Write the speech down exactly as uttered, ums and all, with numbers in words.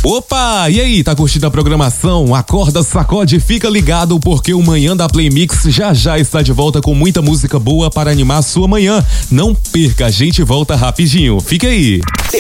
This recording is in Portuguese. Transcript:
Opa, e aí, tá curtindo a programação? Acorda, sacode, fica ligado porque o Manhã da Play Mix já já está de volta com muita música boa para animar a sua manhã. Não perca, a gente volta rapidinho. Fica aí.